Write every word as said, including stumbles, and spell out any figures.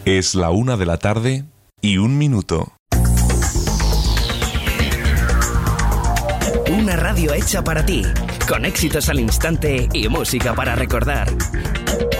Es la una de la tarde y un minuto. Una radio hecha para ti, con éxitos al instante y música para recordar.